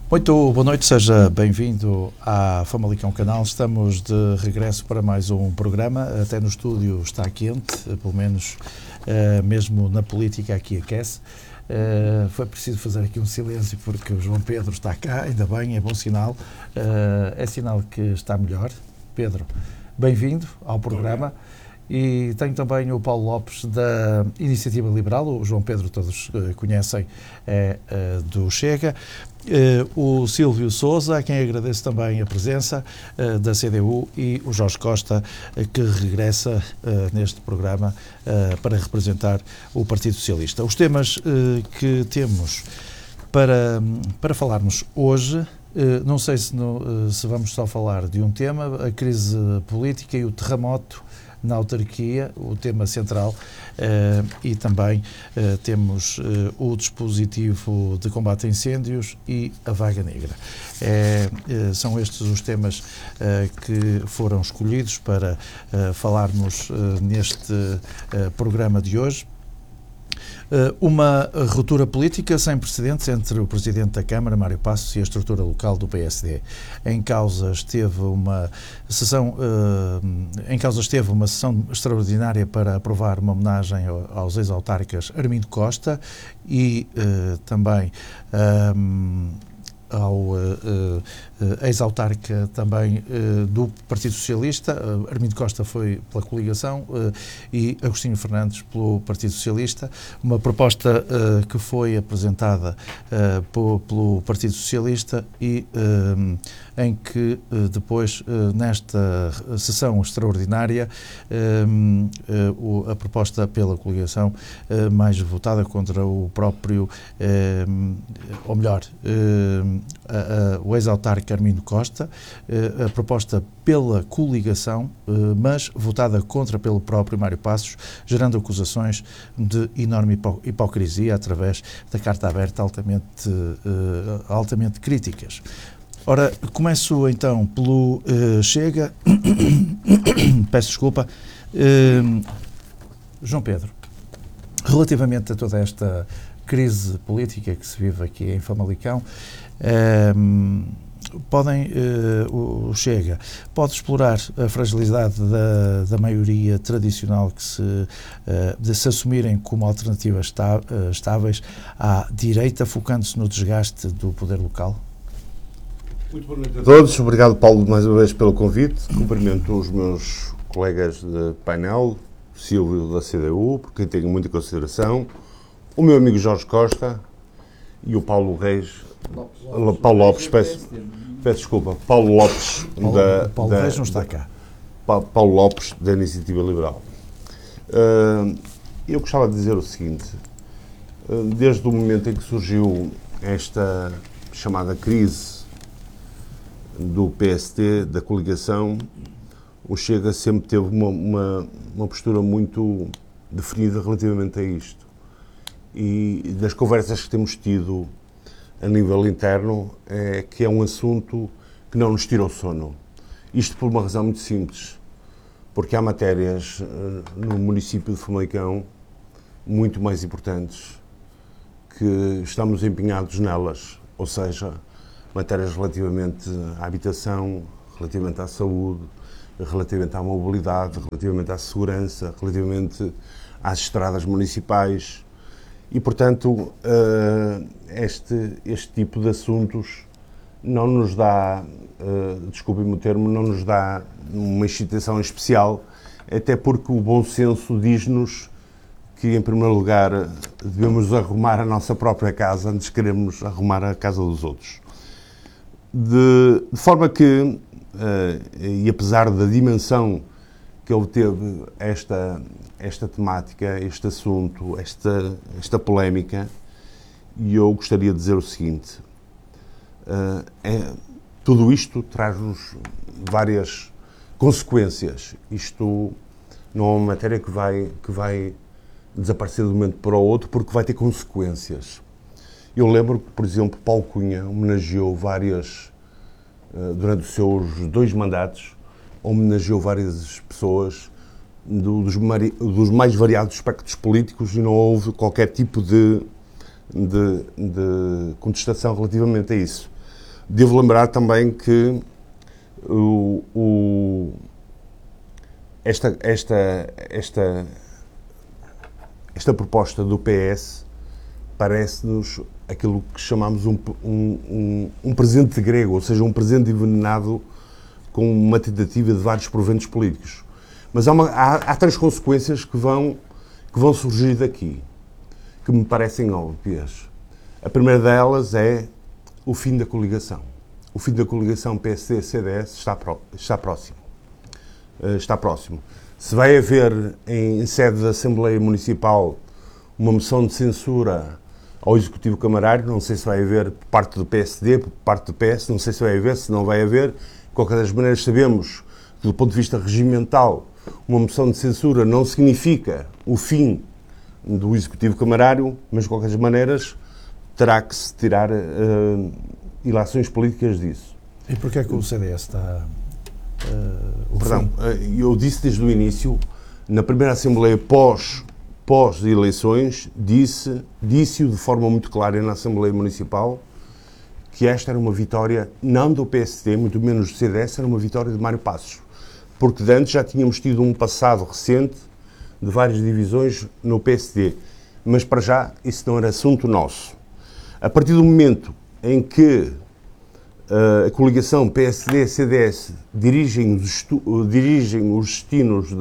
Muito boa noite, seja bem-vindo à Famalicão Canal. Estamos de regresso para mais um programa. Até no estúdio está quente, pelo menos mesmo na política aqui aquece. Foi preciso fazer aqui um silêncio porque o João Pedro está cá, ainda bem, é bom sinal. É sinal que está melhor. Pedro, bem-vindo ao programa. E tenho também o Paulo Lopes da Iniciativa Liberal, o João Pedro todos conhecem, é do Chega. O Silvio Sousa, a quem agradeço também a presença da CDU, e o Jorge Costa, que regressa neste programa para representar o Partido Socialista. Os temas que temos para falarmos hoje, não sei se vamos só falar de um tema, a crise política e o terremoto na autarquia, o tema central, e também temos o dispositivo de combate a incêndios e a vaga negra. São estes os temas que foram escolhidos para falarmos neste programa de hoje. Uma ruptura política sem precedentes entre o Presidente da Câmara, Mário Passos, e a estrutura local do PSD. Em causa esteve uma sessão extraordinária para aprovar uma homenagem aos ex-autarcas Armindo Costa e também ao ex-autarca também do Partido Socialista. Armindo Costa foi pela coligação e Agostinho Fernandes pelo Partido Socialista. Uma proposta que foi apresentada pelo Partido Socialista e em que depois, nesta sessão extraordinária, a proposta pela coligação mais votada contra o próprio, ou melhor, o ex-autarca Armindo Costa, a proposta pela coligação, mas votada contra pelo próprio Mário Passos, gerando acusações de enorme hipocrisia através da carta aberta altamente críticas. Ora, começo então pelo Chega. Peço desculpa. João Pedro, relativamente a toda esta crise política que se vive aqui em Famalicão, o Chega pode explorar a fragilidade da maioria tradicional de se assumirem como alternativas estáveis à direita, focando-se no desgaste do poder local? Muito boa noite a todos. Obrigado, Paulo, mais uma vez pelo convite. Cumprimento os meus colegas de painel, o Silvio da CDU, por quem tenho muita consideração, o meu amigo Jorge Costa e o Paulo Lopes, peço desculpa, Paulo Lopes Paulo Reis não está cá. Paulo Lopes da Iniciativa Liberal. Eu gostava de dizer o seguinte: desde o momento em que surgiu esta chamada crise do PST, da coligação, o Chega sempre teve uma postura muito definida relativamente a isto. E das conversas que temos tido a nível interno, é que é um assunto que não nos tira o sono. Isto por uma razão muito simples, porque há matérias no município de Famalicão muito mais importantes que estamos empenhados nelas, ou seja, matérias relativamente à habitação, relativamente à saúde, relativamente à mobilidade, relativamente à segurança, relativamente às estradas municipais. E, portanto, este tipo de assuntos não nos dá, desculpem-me o termo, não nos dá uma excitação especial, até porque o bom senso diz-nos que, em primeiro lugar, devemos arrumar a nossa própria casa antes de queremos arrumar a casa dos outros. De forma que, e apesar da dimensão que ele teve esta temática, este assunto, esta polémica, e eu gostaria de dizer o seguinte: tudo isto traz-nos várias consequências. Isto não é uma matéria que vai desaparecer de um momento para o outro, porque vai ter consequências. Eu lembro que, por exemplo, Paulo Cunha homenageou durante os seus 2 mandatos, homenageou várias pessoas dos mais variados espectros políticos e não houve qualquer tipo de contestação relativamente a isso. Devo lembrar também que esta proposta do PS parece-nos aquilo que chamamos um presente grego, ou seja, um presente envenenado com uma tentativa de vários proventos políticos. Mas há três consequências que vão surgir daqui, que me parecem óbvias. A primeira delas é o fim da coligação. O fim da coligação PSD-CDS está próximo. Está próximo. Se vai haver, em sede da Assembleia Municipal, uma moção de censura ao Executivo Camarário, não sei se vai haver por parte do PSD, por parte do PS, não sei se vai haver, se não vai haver. De qualquer das maneiras, sabemos que, do ponto de vista regimental, uma moção de censura não significa o fim do Executivo Camarário, mas, de qualquer das maneiras, terá que se tirar ilações políticas disso. E porquê é que o CDS está... Perdão, eu disse desde o início, na primeira Assembleia pós-eleições, disse-o de forma muito clara na Assembleia Municipal, que esta era uma vitória, não do PSD, muito menos do CDS, era uma vitória de Mário Passos. Porque de antes já tínhamos tido um passado recente de várias divisões no PSD. Mas para já isso não era assunto nosso. A partir do momento em que a coligação PSD-CDS dirigem os destinos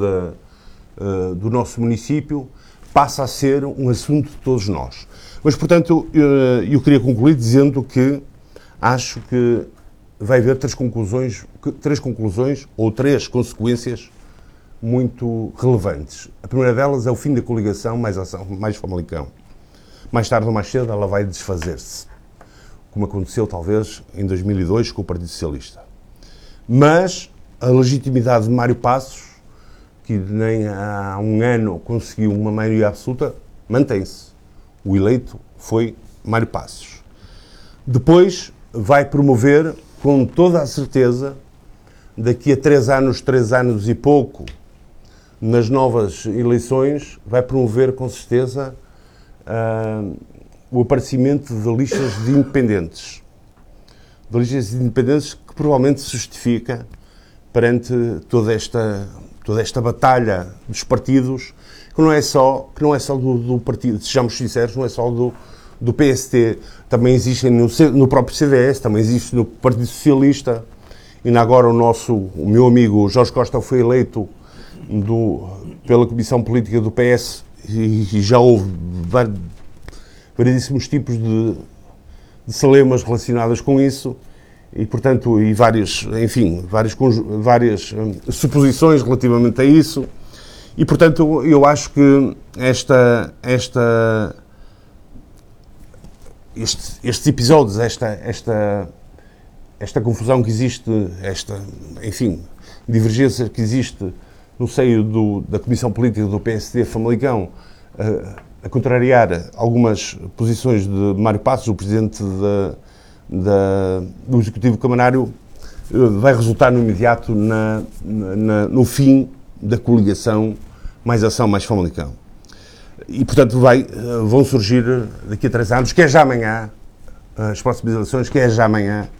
do nosso município, passa a ser um assunto de todos nós. Mas, portanto, eu queria concluir dizendo que acho que vai haver três conclusões ou três consequências muito relevantes. A primeira delas é o fim da coligação Mais Ação, Mais Famalicão. Mais tarde ou mais cedo ela vai desfazer-se, como aconteceu talvez em 2002 com o Partido Socialista. Mas a legitimidade de Mário Passos, que nem há um ano conseguiu uma maioria absoluta, mantém-se. O eleito foi Mário Passos. Depois vai promover, com toda a certeza, daqui a 3 anos e pouco, nas novas eleições, vai promover com certeza o aparecimento de listas de independentes. De listas de independentes que provavelmente se justifica perante toda esta batalha dos partidos, que não é só do partido, sejamos sinceros, não é só do PST, também existem no próprio CDS, também existe no Partido Socialista. Ainda agora o meu amigo Jorge Costa foi eleito pela Comissão Política do PS e já houve variedíssimos tipos de celemas relacionadas com isso e, portanto, várias suposições relativamente a isso. E, portanto, eu acho que estes episódios, esta confusão que existe, divergência que existe no seio da Comissão Política do PSD Famalicão, a contrariar algumas posições de Mário Passos, o Presidente do Executivo Camarário, vai resultar no imediato no fim da coligação Mais Ação, Mais Famalicão. E, portanto, vão surgir daqui a 3 anos, que é já amanhã, as próximas eleições, que é já amanhã,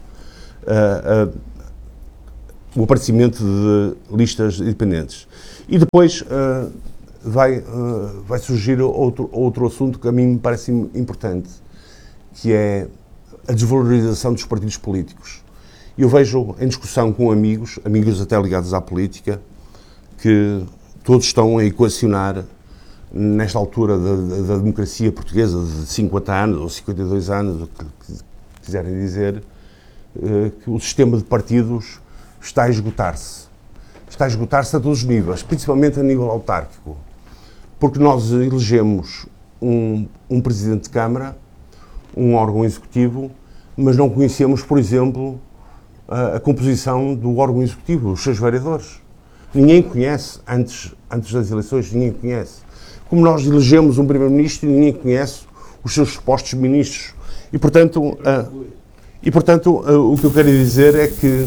o aparecimento de listas independentes. E depois vai surgir outro assunto que a mim me parece importante, que é a desvalorização dos partidos políticos. Eu vejo em discussão com amigos até ligados à política, que todos estão a equacionar, nesta altura da democracia portuguesa, de 50 anos ou 52 anos, o que quiserem dizer, que o sistema de partidos está a esgotar-se. Está a esgotar-se a todos os níveis, principalmente a nível autárquico. Porque nós elegemos um Presidente de Câmara, um órgão executivo, mas não conhecemos, por exemplo, a composição do órgão executivo, os seus vereadores. Ninguém conhece, antes das eleições, ninguém conhece. Como nós elegemos um Primeiro-Ministro, ninguém conhece os seus supostos ministros. E, portanto, o que eu quero dizer é que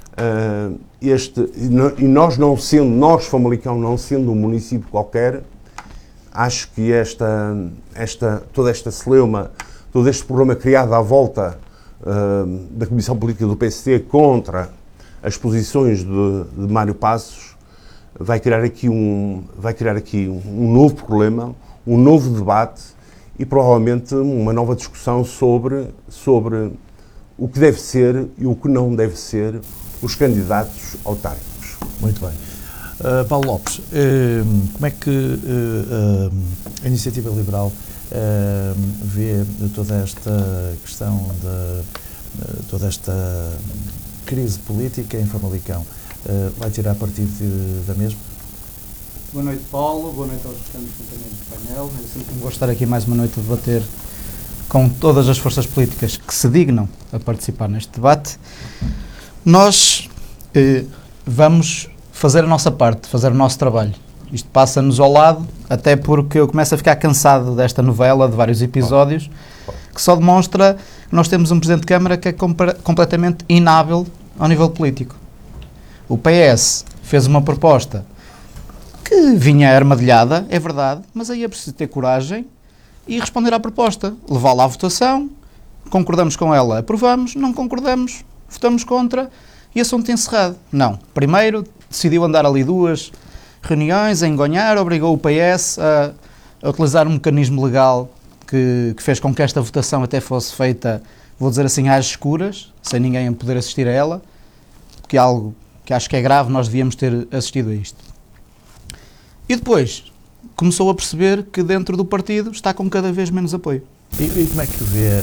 nós, Famalicão, não sendo um município qualquer, acho que toda esta celeuma, todo este problema criado à volta da Comissão Política do PSD contra as posições de Mário Passos vai criar aqui um novo problema, um novo debate e provavelmente uma nova discussão sobre o que deve ser e o que não deve ser os candidatos autárquicos. Muito bem. Paulo Lopes, como é que a Iniciativa Liberal vê toda esta questão, toda esta crise política em Famalicão? Vai tirar partido da mesma? Boa noite, Paulo. Boa noite aos restantes companheiros do painel. É sempre um gosto estar aqui mais uma noite a debater com todas as forças políticas que se dignam a participar neste debate. Nós vamos fazer a nossa parte, fazer o nosso trabalho. Isto passa-nos ao lado, até porque eu começo a ficar cansado desta novela, de vários episódios, que só demonstra que nós temos um Presidente de Câmara que é completamente inábil ao nível político. O PS fez uma proposta que vinha armadilhada, é verdade, mas aí é preciso ter coragem e responder à proposta, levá-la à votação, concordamos com ela, aprovamos, não concordamos, votamos contra e assunto encerrado. Não. Primeiro decidiu andar ali 2 reuniões a engonhar, obrigou o PS a utilizar um mecanismo legal que fez com que esta votação até fosse feita, vou dizer assim, às escuras, sem ninguém poder assistir a ela, que é algo que acho que é grave, nós devíamos ter assistido a isto. E depois começou a perceber que dentro do partido está com cada vez menos apoio. E como é que vê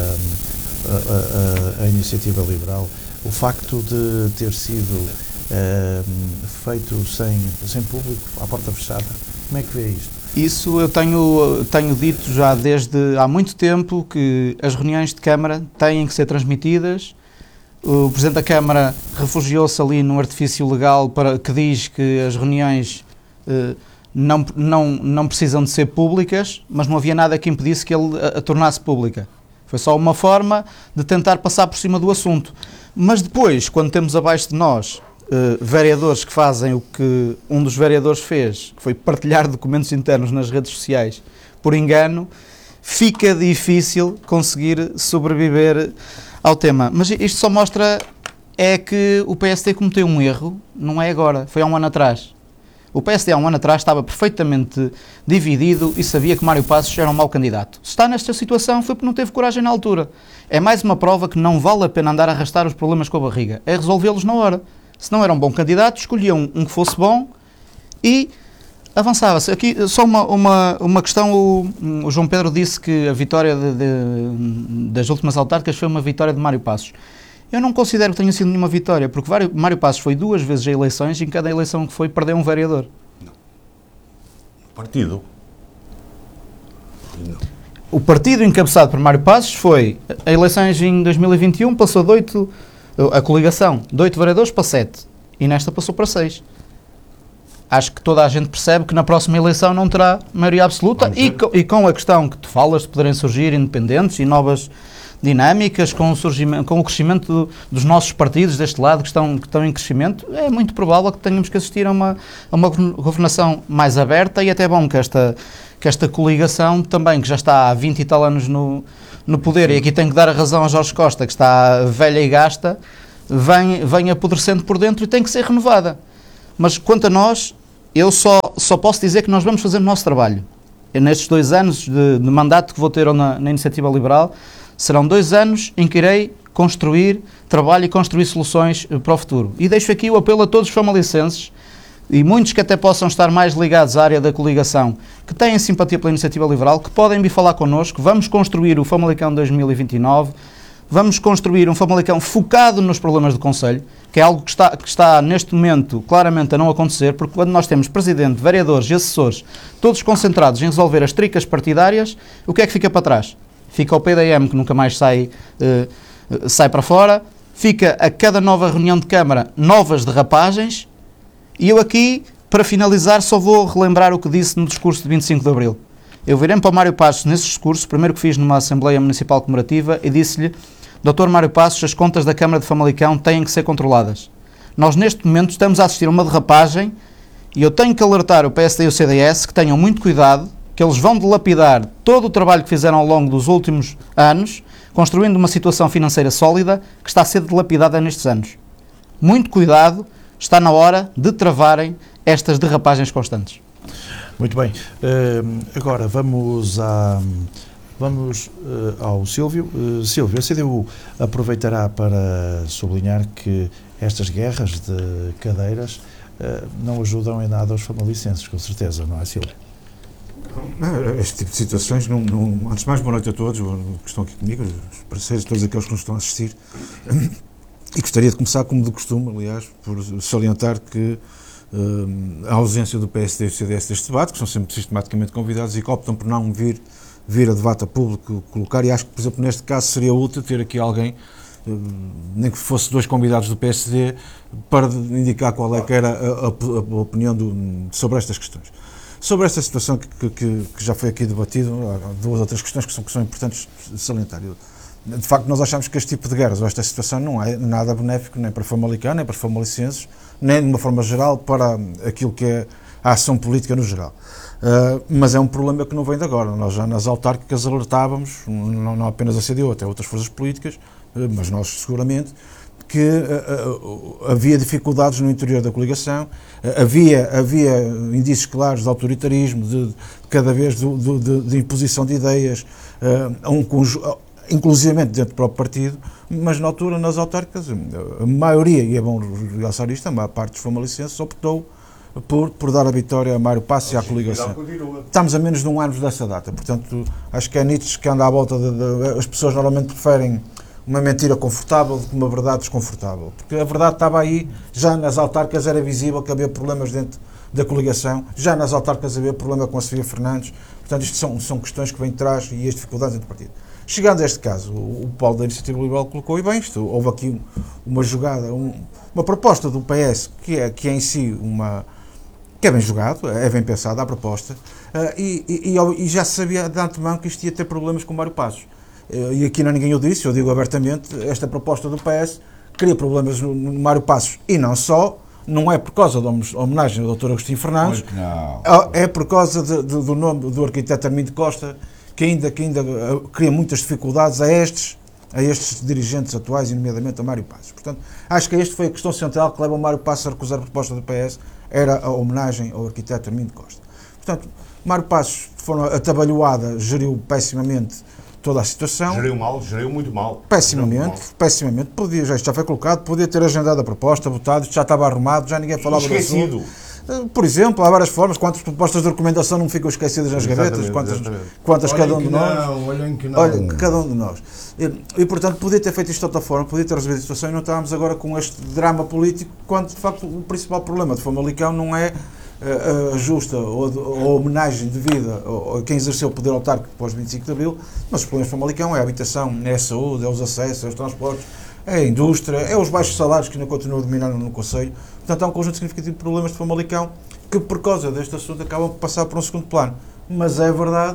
a Iniciativa Liberal o facto de ter sido feito sem público, à porta fechada? Como é que vê isto? Isso eu tenho dito já desde há muito tempo que as reuniões de Câmara têm que ser transmitidas. O Presidente da Câmara refugiou-se ali num artifício legal que diz que as reuniões não precisam de ser públicas, mas não havia nada que impedisse que ele a tornasse pública. Foi só uma forma de tentar passar por cima do assunto. Mas depois, quando temos abaixo de nós vereadores que fazem o que um dos vereadores fez, que foi partilhar documentos internos nas redes sociais, por engano, fica difícil conseguir sobreviver ao tema. Mas isto só mostra que o PSD cometeu um erro, não é agora, foi há um ano atrás. O PSD há um ano atrás estava perfeitamente dividido e sabia que Mário Passos era um mau candidato. Se está nesta situação foi porque não teve coragem na altura. É mais uma prova que não vale a pena andar a arrastar os problemas com a barriga, é resolvê-los na hora. Se não era um bom candidato, escolhiam um que fosse bom e avançava-se. Aqui só uma questão, o João Pedro disse que a vitória das últimas autárquicas foi uma vitória de Mário Passos. Eu não considero que tenha sido nenhuma vitória, porque Mário Passos foi 2 vezes a eleições e em cada eleição que foi perdeu um vereador. Não. Partido? Não. O partido encabeçado por Mário Passos foi, a eleições em 2021 passou de 8, a coligação, de 8 vereadores para 7, e nesta passou para 6. Acho que toda a gente percebe que na próxima eleição não terá maioria absoluta e com a questão que tu falas de poderem surgir independentes e novas dinâmicas, com o crescimento dos nossos partidos deste lado que estão em crescimento, é muito provável que tenhamos que assistir a uma governação mais aberta e até bom que esta coligação também, que já está há 20 e tal anos no poder, e aqui tenho que dar a razão a Jorge Costa, que está velha e gasta, vem apodrecendo por dentro e tem que ser renovada. Mas quanto a nós, eu só posso dizer que nós vamos fazer o nosso trabalho. Nestes 2 anos de mandato que vou ter na Iniciativa Liberal, serão 2 anos em que irei construir trabalho e construir soluções para o futuro. E deixo aqui o apelo a todos os famalicenses, e muitos que até possam estar mais ligados à área da coligação, que têm simpatia pela Iniciativa Liberal, que podem vir falar connosco. Vamos construir o Famalicão 2029, vamos construir um Famalicão focado nos problemas do Conselho, que é algo que está neste momento claramente a não acontecer, porque quando nós temos Presidente, vereadores e assessores, todos concentrados em resolver as tricas partidárias, o que é que fica para trás? Fica o PDM, que nunca mais sai para fora, fica a cada nova reunião de Câmara novas derrapagens, e eu aqui, para finalizar, só vou relembrar o que disse no discurso de 25 de Abril. Eu virei para o Mário Passos nesse discurso, primeiro que fiz numa Assembleia Municipal Comemorativa, e disse-lhe: Dr. Mário Passos, as contas da Câmara de Famalicão têm que ser controladas. Nós, neste momento, estamos a assistir a uma derrapagem, e eu tenho que alertar o PSD e o CDS que tenham muito cuidado, que eles vão dilapidar todo o trabalho que fizeram ao longo dos últimos anos, construindo uma situação financeira sólida que está a ser dilapidada nestes anos. Muito cuidado, está na hora de travarem estas derrapagens constantes. Muito bem. Agora vamos ao Silvio. Silvio, a CDU aproveitará para sublinhar que estas guerras de cadeiras não ajudam em nada aos famalicenses, com certeza, não é, Silvio? Este tipo de situações, antes de mais, boa noite a todos que estão aqui comigo, os parceiros, todos aqueles que nos estão a assistir. E gostaria de começar, como de costume, aliás, por salientar que a ausência do PSD e do CDS deste debate, que são sempre sistematicamente convidados e que optam por não vir a debate a público colocar, e acho que, por exemplo, neste caso seria útil ter aqui alguém, nem que fosse 2 convidados do PSD, para indicar qual é que era a opinião sobre estas questões. Sobre esta situação que já foi aqui debatido, há 2 ou 3 questões que são importantes de salientar. De facto, nós achamos que este tipo de guerras ou esta situação não é nada benéfico nem para Famalicão, nem para os famalicenses, nem de uma forma geral para aquilo que é a ação política no geral. Mas é um problema que não vem de agora. Nós já nas autárquicas alertávamos, não apenas a CDU, até outras forças políticas, mas nós seguramente, que havia dificuldades no interior da coligação, havia indícios claros de autoritarismo, de cada vez de imposição de ideias, inclusivamente dentro do próprio partido, mas na altura, nas autárquicas, a maioria, e é bom realçar isto, a maior parte dos famalicenses optou por dar a vitória a Mário Passos e à coligação. Estamos a menos de um ano dessa data, portanto, acho que é Nietzsche que anda à volta as pessoas normalmente preferem uma mentira confortável do que uma verdade desconfortável, porque a verdade estava aí, já nas autárquicas era visível que havia problemas dentro da coligação, já nas autárquicas havia problema com a Sofia Fernandes, portanto, isto são questões que vêm de trás e as dificuldades dentro do partido. Chegando a este caso, o Paulo da Iniciativa Liberal colocou, e bem, houve aqui uma jogada, uma proposta do PS que é em si que é bem jogado, é bem pensada a proposta, e já se sabia de antemão que isto ia ter problemas com o Mário Passos. E aqui não ninguém o disse, eu digo abertamente, esta proposta do PS cria problemas no Mário Passos, e não só, não é por causa da homenagem ao Dr. Agostinho Fernandes, é por causa do nome do arquiteto Armindo Costa, que ainda cria muitas dificuldades a estes dirigentes atuais, e nomeadamente a Mário Passos. Portanto, acho que esta foi a questão central que leva o Mário Passos a recusar a proposta do PS, era a homenagem ao arquiteto Armindo Costa. Portanto, Mário Passos, de forma atabalhoada, geriu pessimamente toda a situação. Geriu muito mal. Pessimamente. Já foi colocado, podia ter agendado a proposta, votado, já estava arrumado, já ninguém falava do assunto. Por exemplo, há várias formas, quantas propostas de recomendação não ficam esquecidas nas gavetas, quantas cada um de nós. Olha, cada um de nós. E, portanto, podia ter feito isto de outra forma, podia ter resolvido a situação e não estávamos agora com este drama político, quando, de facto, o principal problema de Famalicão não é a justa ou a homenagem devida a quem exerceu o poder autárquico após 25 de Abril, mas os problemas de Famalicão é a habitação, é a saúde, é os acessos, é os transportes, é a indústria, é os baixos salários que ainda continuam a dominar no Conselho. Portanto, há um conjunto significativo de problemas de Famalicão que, por causa deste assunto, acabam por passar para um segundo plano. Mas é verdade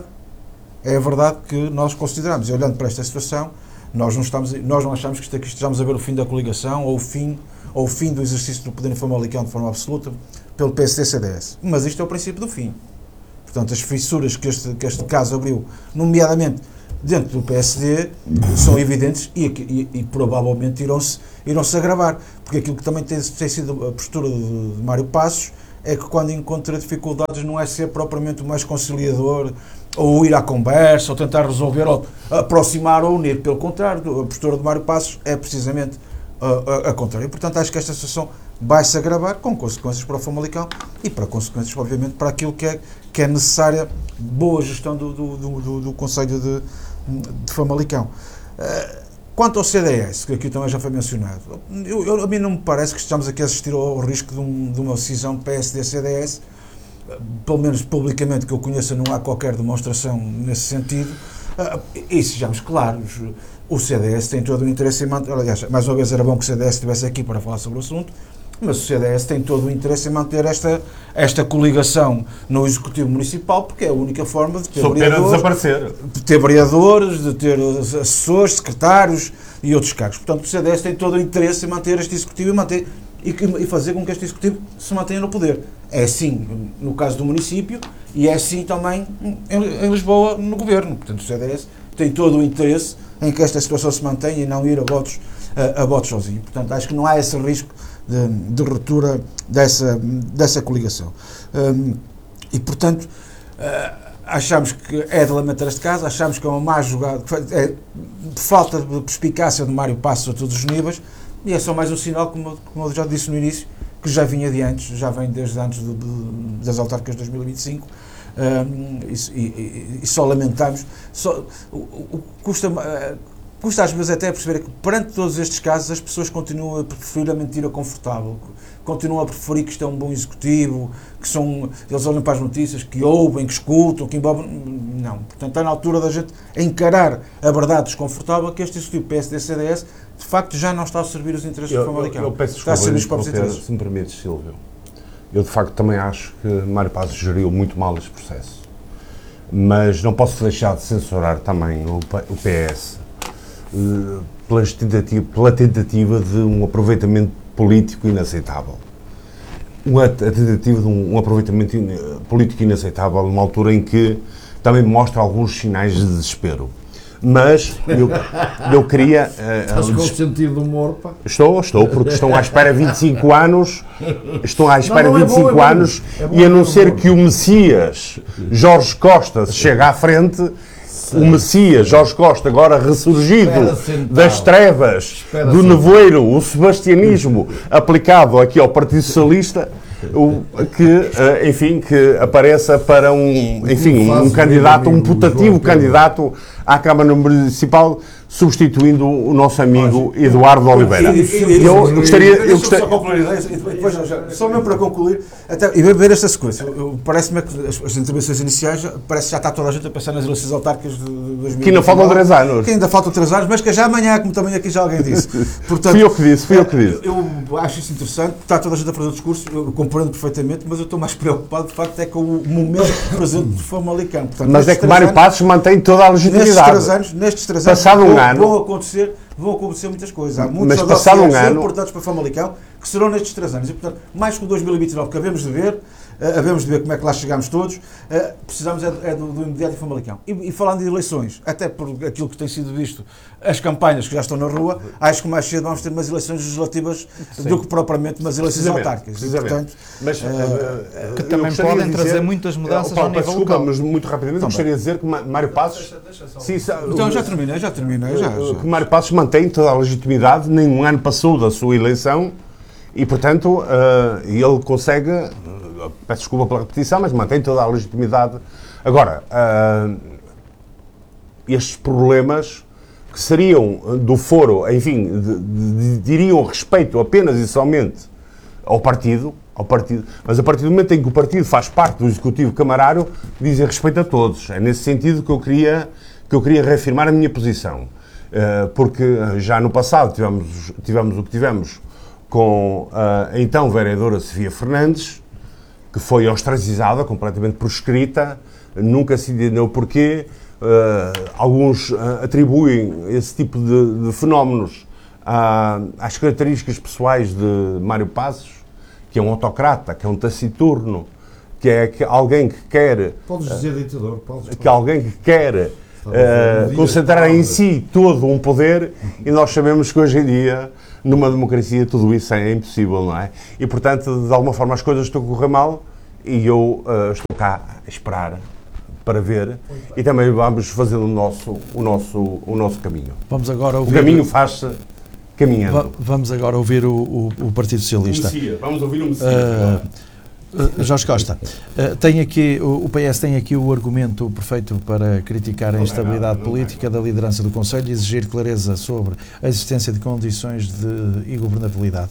que nós consideramos, e olhando para esta situação, nós não achamos que estejamos a ver o fim da coligação ou o fim do exercício do poder em Famalicão de forma absoluta pelo PSD-CDS. Mas isto é o princípio do fim. Portanto, as fissuras que este caso abriu, nomeadamente dentro do PSD, são evidentes e provavelmente irão-se agravar. Porque aquilo que também tem sido a postura de Mário Passos é que quando encontra dificuldades não é ser propriamente o mais conciliador, ou ir à conversa, ou tentar resolver, ou aproximar ou unir. Pelo contrário, a postura de Mário Passos é precisamente a contrária. E, portanto, acho que esta situação vai-se agravar com consequências para o Famalicão e para consequências, obviamente, para aquilo que é necessária boa gestão do Conselho de Famalicão. Quanto ao CDS, que aqui também já foi mencionado, a mim não me parece que estamos aqui a assistir ao risco de uma decisão PSD-CDS, pelo menos publicamente que eu conheça não há qualquer demonstração nesse sentido, e sejamos claros, o CDS tem todo o interesse em manter, aliás, mais uma vez era bom que o CDS estivesse aqui para falar sobre o assunto, mas o CDS tem todo o interesse em manter esta coligação no Executivo Municipal, porque é a única forma de ter vereadores, de ter assessores, secretários e outros cargos. Portanto, o CDS tem todo o interesse em manter este Executivo e fazer com que este Executivo se mantenha no poder. É assim no caso do município e é assim também em Lisboa no Governo. Portanto, o CDS tem todo o interesse em que esta situação se mantenha e não ir a votos sozinho. Portanto, acho que não há esse risco de ruptura dessa coligação. E, portanto, achamos que é de lamentar este caso, achamos que é uma má jogada, é falta de perspicácia de Mário Passos a todos os níveis, e é só mais um sinal, como eu já disse no início, que já vinha de antes, já vem desde antes das autárquicas de 2025, e só lamentamos. Custa às vezes até perceber que perante todos estes casos as pessoas continuam a preferir a mentira confortável, continuam a preferir que isto é um bom executivo, eles olham para as notícias, que ouvem, que escutam, que envolvem. Não. Portanto, está na altura da gente encarar a verdade desconfortável que este executivo PSD-CDS de facto já não está a servir os interesses do Famalicão. Eu peço está a servir os próprios desculpa, interesses. se me permites, Silvio. Eu de facto também acho que Mário Passos geriu muito mal este processo. Mas não posso deixar de censurar também o PS pela tentativa de um aproveitamento político inaceitável. A tentativa de um aproveitamento político inaceitável numa altura em que também mostra alguns sinais de desespero. Mas eu queria... Estás com sentido de humor, pá? Estou, porque estão à espera 25 anos, anos, e a não ser que o Messias Jorge Costa chegue à frente, o Messias Jorge Costa, agora ressurgido das trevas, do nevoeiro, o sebastianismo aplicado aqui ao Partido Socialista, que apareça para um candidato, um putativo candidato à Câmara Municipal, substituindo o nosso amigo Eduardo Oliveira. Eu gostaria... Só mesmo para concluir, e ver esta sequência, parece-me que as intervenções iniciais, parece que já está toda a gente a pensar nas eleições autárquicas de 2019. Que ainda faltam 3 anos. Que ainda faltam 3 anos, mas que já amanhã, como também aqui já alguém disse. Portanto, fui eu que disse. Eu acho isso interessante, está toda a gente a fazer o discurso, eu compreendo perfeitamente, mas eu estou mais preocupado, de facto, é com o momento presente do Famalicão. Portanto, mas é que Mário Passos mantém toda a legitimidade. Nestes 3 anos, vão acontecer muitas coisas. Há muitos dossiês importantes para o Famalicão que serão nestes 3 anos. E, portanto, mais que o 2029 que havemos de ver como é que lá chegamos todos, precisamos do imediato de Famalicão. E falando de eleições, até por aquilo que tem sido visto, as campanhas que já estão na rua, acho que mais cedo vamos ter umas eleições legislativas do que propriamente umas eleições autárquicas. E, portanto, mas que também podem trazer muitas mudanças ao nível local. Mas muito rapidamente gostaria de dizer que Mário Passos... Então já terminei. Que Mário Passos mantém toda a legitimidade, nenhum ano passou da sua eleição e, portanto, ele consegue... Peço desculpa pela repetição, mas mantém toda a legitimidade. Agora, estes problemas que seriam do foro, diriam respeito apenas e somente ao partido, mas a partir do momento em que o partido faz parte do executivo camarário, dizem respeito a todos. É nesse sentido que eu queria reafirmar a minha posição. Porque já no passado tivemos o que tivemos com a então vereadora Sofia Fernandes, que foi ostracizada, completamente proscrita, nunca se entendeu porquê. Alguns atribuem esse tipo de fenómenos às características pessoais de Mário Passos, que é um autocrata, que é um taciturno, que é alguém que quer... Podes dizer ditador, que alguém que quer concentrar em si todo um poder, e nós sabemos que hoje em dia, numa democracia, tudo isso é impossível, não é? E, portanto, de alguma forma as coisas estão a correr mal e eu estou cá a esperar para ver e também vamos fazer o nosso caminho. Vamos agora ouvir... O caminho faz-se caminhando. Vamos agora ouvir o Partido Socialista. Vamos ouvir o Messias. Jorge Costa, o PS tem aqui o argumento perfeito para criticar a instabilidade política da liderança do Conselho e exigir clareza sobre a existência de condições de ingovernabilidade.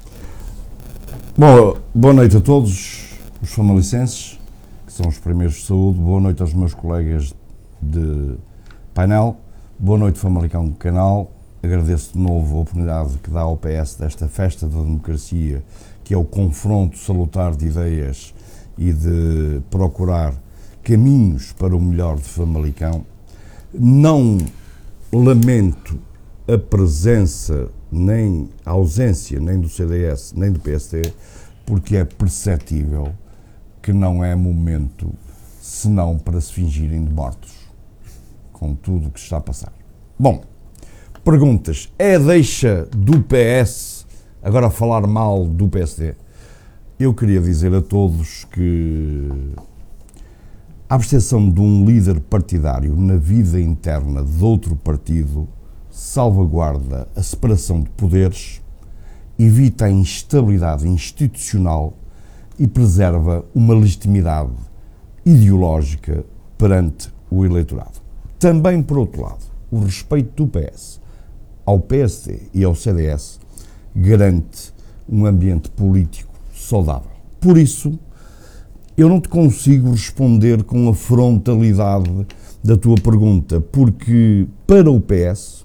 Bom, boa noite a todos os famalicenses, que são os primeiros de saúde. Boa noite aos meus colegas de painel. Boa noite, Famalicão do canal. Agradeço de novo a oportunidade que dá ao PS desta festa da democracia, que é o confronto salutar de ideias e de procurar caminhos para o melhor de Famalicão. Não lamento a presença, nem a ausência, nem do CDS, nem do PSD, porque é perceptível que não é momento senão para se fingirem de mortos, com tudo o que está a passar. Bom, perguntas. É deixa do PS agora falar mal do PSD? Eu queria dizer a todos que a abstenção de um líder partidário na vida interna de outro partido salvaguarda a separação de poderes, evita a instabilidade institucional e preserva uma legitimidade ideológica perante o eleitorado. Também, por outro lado, o respeito do PS ao PSD e ao CDS garante um ambiente político saudável. Por isso, eu não te consigo responder com a frontalidade da tua pergunta, porque para o PS,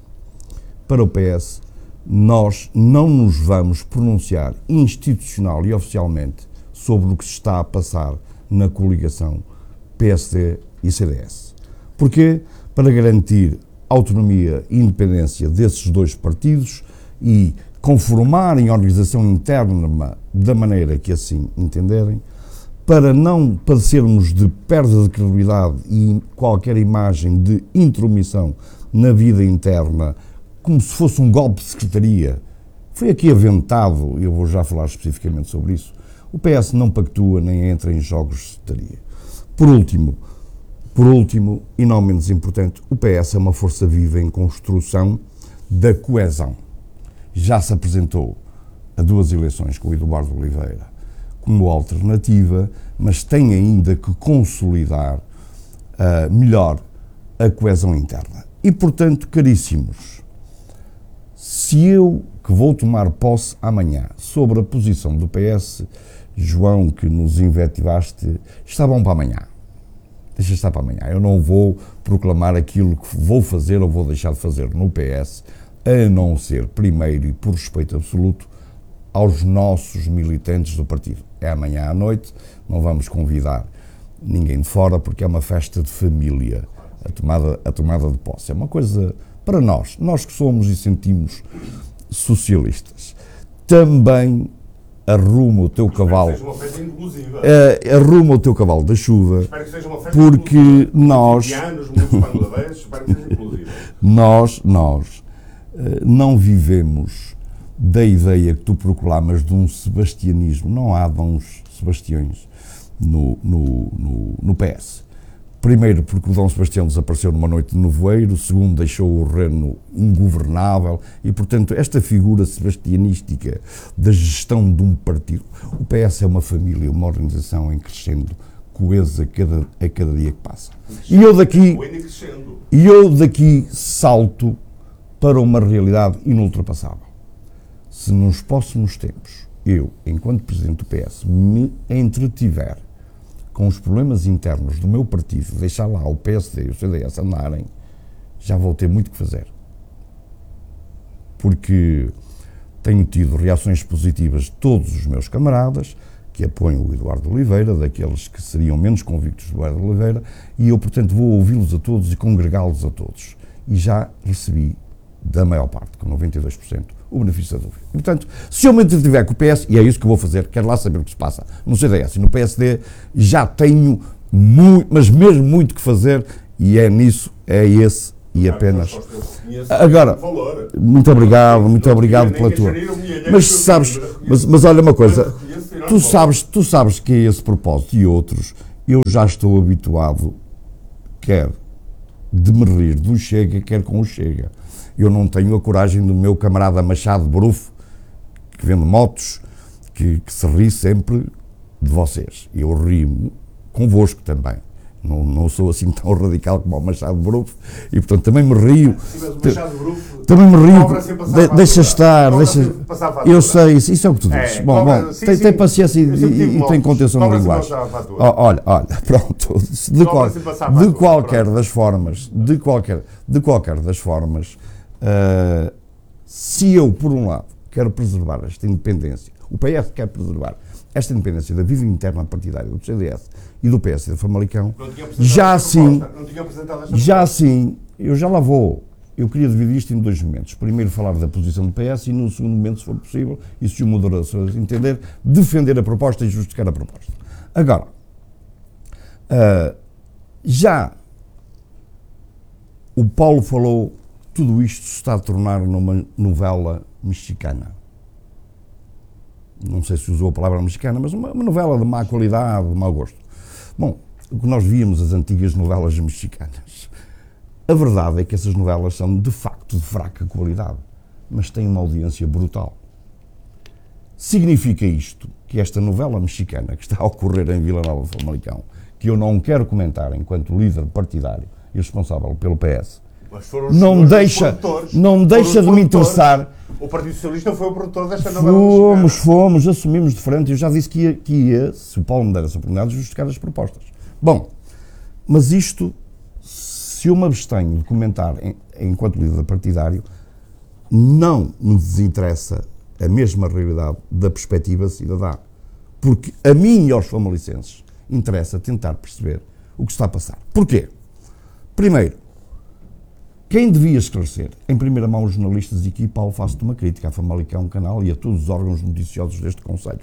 nós não nos vamos pronunciar institucional e oficialmente sobre o que se está a passar na coligação PSD e CDS. Porquê? Para garantir autonomia e independência desses dois partidos e conformarem a organização interna da maneira que assim entenderem, para não padecermos de perda de credibilidade e qualquer imagem de intromissão na vida interna, como se fosse um golpe de secretaria. Foi aqui aventado, eu vou já falar especificamente sobre isso. O PS não pactua nem entra em jogos de secretaria. Por último, e não menos importante, o PS é uma força viva em construção da coesão. Já se apresentou a 2 eleições com o Eduardo Oliveira como alternativa, mas tem ainda que consolidar melhor a coesão interna. E, portanto, caríssimos, se eu, que vou tomar posse amanhã sobre a posição do PS, João, que nos invectivaste, está bom para amanhã. Deixa estar para amanhã. Eu não vou proclamar aquilo que vou fazer ou vou deixar de fazer no PS, a não ser, primeiro e por respeito absoluto, aos nossos militantes do partido. É amanhã à noite, não vamos convidar ninguém de fora, porque é uma festa de família, a tomada de posse. É uma coisa para nós que somos e sentimos socialistas. Também arruma o teu cavalo. Espero que seja uma festa inclusiva. Arruma o teu cavalo da chuva. Espero que seja uma festa porque inclusiva. nós. Muitos bangladeses, espero que seja inclusiva. Nós não vivemos da ideia que tu proclamas de um sebastianismo. Não há bons sebastiões no PS. Primeiro, porque o Dom Sebastião desapareceu numa noite de nevoeiro. Segundo, deixou o reino ingovernável. E, portanto, esta figura sebastianística da gestão de um partido. O PS é uma família, uma organização em crescendo, coesa a cada dia que passa. E eu daqui salto para uma realidade inultrapassável. Se nos próximos tempos, eu, enquanto Presidente do PS, me entretiver com os problemas internos do meu partido, deixar lá o PSD e o CDS andarem, já vou ter muito que fazer. Porque tenho tido reações positivas de todos os meus camaradas que apoiam o Eduardo Oliveira, daqueles que seriam menos convictos do Eduardo Oliveira, e eu, portanto, vou ouvi-los a todos e congregá-los a todos. E já recebi, da maior parte, com 92%, o benefício da dúvida. E, portanto, se eu me entretiver com o PS, e é isso que eu vou fazer, quero lá saber o que se passa no CDS e no PSD, já tenho muito, mas mesmo muito que fazer, e é nisso, é esse e apenas. Agora, muito obrigado pela tua. Mas sabes, mas olha uma coisa, tu sabes que a esse propósito e outros, eu já estou habituado, quer de me rir do Chega, quer com o Chega. Eu não tenho a coragem do meu camarada Machado Brufo, que vende motos, que se ri sempre de vocês. Eu rio convosco também. Não sou assim tão radical como o Machado Brufo e, portanto, também me rio. Também me rio. Deixa estar. Eu sei, isso é o que tu dizes. Bom, tem paciência e tem contenção na linguagem. Olha, pronto. De qualquer das formas, se eu, por um lado, quero preservar esta independência, o PS quer preservar esta independência da vida interna partidária do CDS e do PS de Famalicão, já assim, eu já lá vou. Eu queria dividir isto em 2 momentos. Primeiro falar da posição do PS e no segundo momento, se for possível, e se o moderador entender, defender a proposta e justificar a proposta. Agora, já o Paulo falou tudo isto se está a tornar numa novela mexicana. Não sei se usou a palavra mexicana, mas uma novela de má qualidade, de mau gosto. Bom, o que nós víamos as antigas novelas mexicanas. A verdade é que essas novelas são, de facto, de fraca qualidade, mas têm uma audiência brutal. Significa isto que esta novela mexicana que está a ocorrer em Vila Nova de Famalicão, que eu não quero comentar enquanto líder partidário e responsável pelo PS, não deixa de me interessar. O Partido Socialista foi o produtor desta novela mexicana. Fomos, assumimos de frente. Eu já disse que ia, se o Paulo me der essa oportunidade, justificar as propostas. Bom, mas isto, se eu me abstenho de comentar enquanto líder partidário, não me desinteressa a mesma realidade da perspectiva cidadã. Porque a mim e aos famalicenses interessa tentar perceber o que está a passar. Porquê? Primeiro, quem devia esclarecer, em primeira mão, os jornalistas, e aqui, Paulo, faço-te uma crítica à Famalicão Canal e a todos os órgãos noticiosos deste Conselho.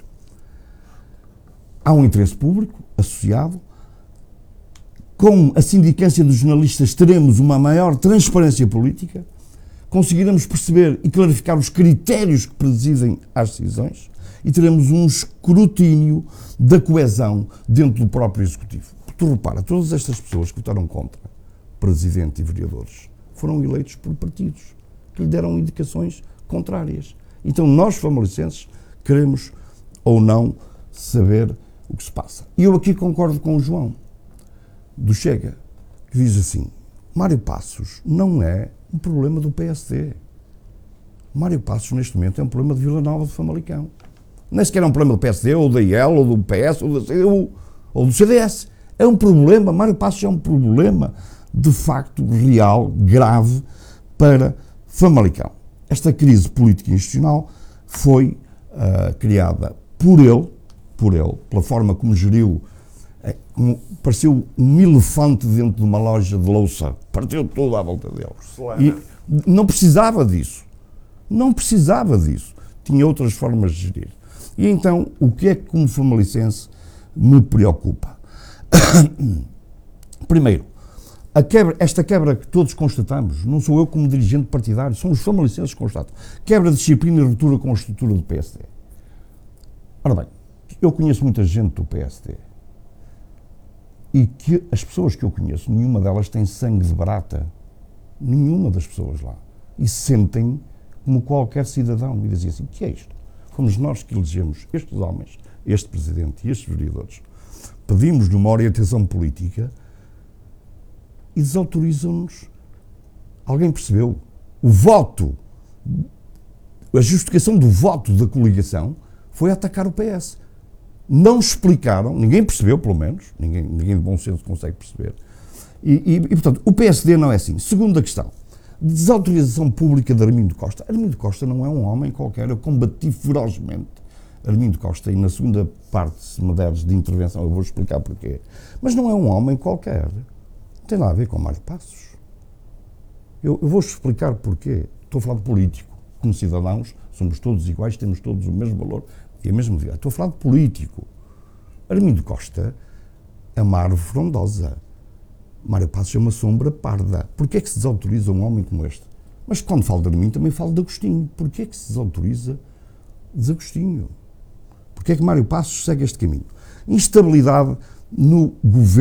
Há um interesse público associado. Com a sindicância dos jornalistas teremos uma maior transparência política, conseguiremos perceber e clarificar os critérios que presidem às decisões e teremos um escrutínio da coesão dentro do próprio Executivo. Porque tu repara, todas estas pessoas que votaram contra, Presidente e vereadores, foram eleitos por partidos que lhe deram indicações contrárias. Então nós, famalicenses, queremos ou não saber o que se passa. E eu aqui concordo com o João, do Chega, que diz assim: Mário Passos não é um problema do PSD. Mário Passos, neste momento, é um problema de Vila Nova de Famalicão. Nem sequer é um problema do PSD, ou da IEL, ou do PS, ou da CDU, ou do CDS. É um problema, Mário Passos é um problema, de facto, real, grave, para Famalicão. Esta crise política e institucional foi criada por ele, pela forma como geriu, pareceu um elefante dentro de uma loja de louça, partiu tudo à volta dele. E não precisava disso. Não precisava disso. Tinha outras formas de gerir. E então, o que é que, como famalicense, me preocupa? Primeiro, esta quebra que todos constatamos, não sou eu como dirigente partidário, são os famalicenses que constatam. Quebra de disciplina e ruptura com a estrutura do PSD. Ora bem, eu conheço muita gente do PSD e que as pessoas que eu conheço, nenhuma delas tem sangue de barata. Nenhuma das pessoas lá. E sentem como qualquer cidadão e dizem assim: que é isto? Fomos nós que elegemos estes homens, este presidente e estes vereadores. Pedimos-lhe uma orientação política e desautorizam-nos. Alguém percebeu? O voto, a justificação do voto da coligação foi atacar o PS. Não explicaram, ninguém percebeu, pelo menos, ninguém de bom senso consegue perceber. E, portanto, o PSD não é assim. Segunda questão, desautorização pública de Armindo Costa. Armindo Costa não é um homem qualquer, eu combati ferozmente Armindo Costa, e na segunda parte, se me deres de intervenção, eu vou explicar porquê. Mas não é um homem qualquer. Não tem nada a ver com Mário Passos. Eu vou explicar porquê. Estou a falar de político. Como cidadãos, somos todos iguais, temos todos o mesmo valor e a mesma vida. Estou a falar de político. Armindo Costa é uma árvore frondosa. Mário Passos é uma sombra parda. Porquê é que se desautoriza um homem como este? Mas quando falo de Armindo, também falo de Agostinho. Porquê é que se desautoriza de Agostinho? Porquê é que Mário Passos segue este caminho? Instabilidade no governo.